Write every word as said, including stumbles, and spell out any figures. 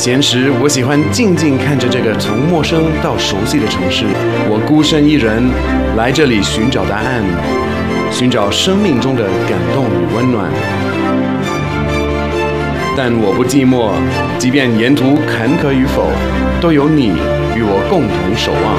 闲时，我喜欢静静看着这个从陌生到熟悉的城市。我孤身一人来这里寻找答案，寻找生命中的感动与温暖。但我不寂寞，即便沿途坎坷与否，都有你与我共同守望。